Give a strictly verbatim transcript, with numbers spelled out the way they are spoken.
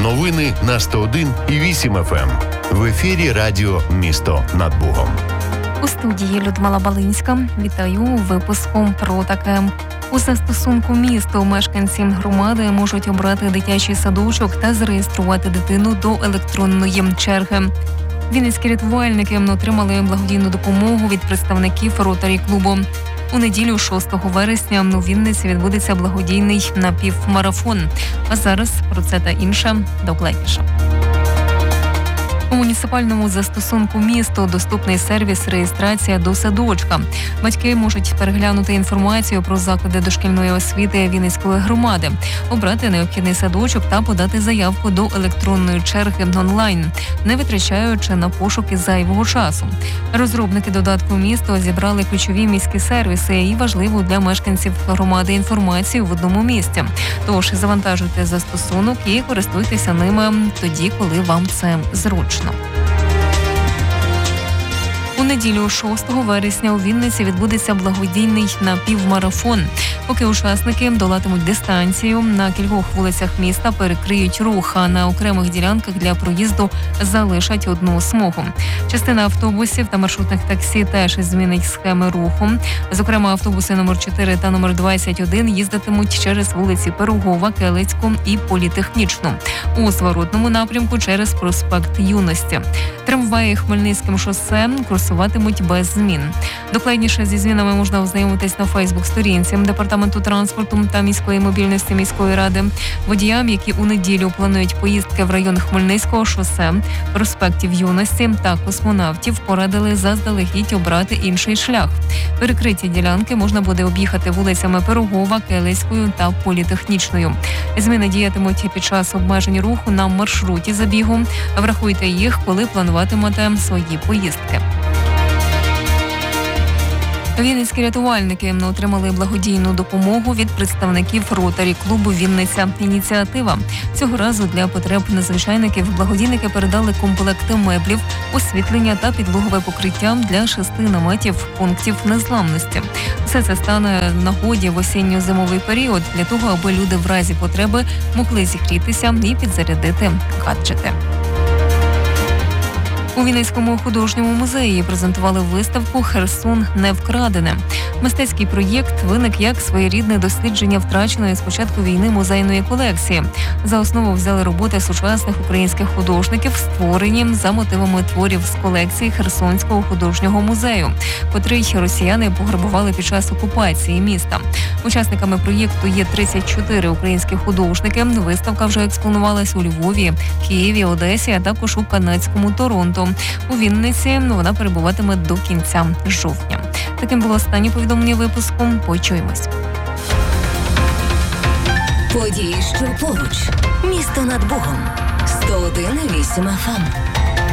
Новини на сто один і вісім еф ем. В ефірі радіо «Місто над Бугом». У студії Людмила Балинська. Вітаю у випуску про таке. У застосунку міста мешканці громади можуть обрати дитячий садочок та зареєструвати дитину до електронної черги. Вінницькі рятувальники отримали благодійну допомогу від представників Ротарі клубу. У неділю, шостого вересня, у Вінниці відбудеться благодійний напівмарафон. А зараз про це та інше докладніше. У муніципальному застосунку «Місто» доступний сервіс реєстрація до садочка. Батьки можуть переглянути інформацію про заклади дошкільної освіти Вінницької громади, обрати необхідний садочок та подати заявку до електронної черги онлайн, не витрачаючи на пошуки зайвого часу. Розробники додатку «Місто» зібрали ключові міські сервіси і важливу для мешканців громади інформацію в одному місці. Тож завантажуйте застосунок і користуйтеся ними тоді, коли вам це зручно. У неділю, шостого вересня, у Вінниці відбудеться благодійний напівмарафон. Поки учасники долатимуть дистанцію, на кількох вулицях міста перекриють рух, а на окремих ділянках для проїзду залишать одну смугу. Частина автобусів та маршрутних таксі теж змінить схеми руху. Зокрема, автобуси номер чотири та номер двадцять один їздитимуть через вулиці Пирогова, Келицьку і Політехнічну. У зворотному напрямку через проспект Юності. Трамваї Хмельницьким шосе курсуватимуть без змін. Докладніше зі змінами можна ознайомитись на Фейсбук-сторінці Департаменту транспорту та міської мобільності міської ради. Водіям, які у неділю планують поїздки в район Хмельницького шосе, проспектів Юності та Космонавтів, порадили заздалегідь обрати інший шлях. Перекриті ділянки можна буде об'їхати вулицями Пирогова, Келицькою та Політехнічною. Зміни діятимуть під час обмежень руху на маршруті забігу. Врахуйте їх, коли плануватимете свої поїздки. Вінницькі рятувальники отримали благодійну допомогу від представників Ротарі клубу «Вінниця. Ініціатива». Цього разу для потреб надзвичайників благодійники передали комплекти меблів, освітлення та підлогове покриття для шести наметів пунктів незламності. Все це стане в нагоді в осінньо-зимовий період для того, аби люди в разі потреби могли зігрітися і підзарядити гаджети. У Вінницькому художньому музеї презентували виставку «Херсон не вкрадене». Мистецький проєкт виник як своєрідне дослідження втраченої з початку війни музейної колекції. За основу взяли роботи сучасних українських художників, створені за мотивами творів з колекції Херсонського художнього музею, котрий росіяни пограбували під час окупації міста. Учасниками проєкту є тридцять чотири українські художники. Виставка вже експонувалась у Львові, Києві, Одесі, а також у канадському Торонто. У Вінниці вона перебуватиме до кінця жовтня. Таким було останнє повідомлення випуску. Почуємось. Події, що поруч. Місто над Богом. сто один і вісім еф ем.